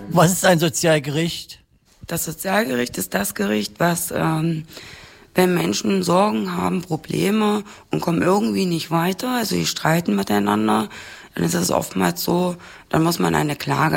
Was ist ein Sozialgericht? Das Sozialgericht ist das Gericht, was, wenn Menschen Sorgen haben, Probleme und kommen irgendwie nicht weiter, also die streiten miteinander, dann ist es oftmals so, dann muss man eine Klage